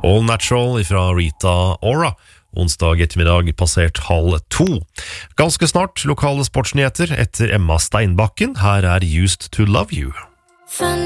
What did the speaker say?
All Natural fra Rita Ora. Onsdag ettermiddag passert 1:30. Ganske snart lokale sportsnyheter etter Emma Steinbakken. Her Used to Love You.